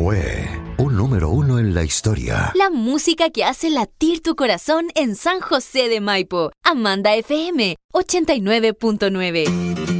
fue un número uno en la historia. La música que hace latir tu corazón en San José de Maipo. Amanda FM 89.9.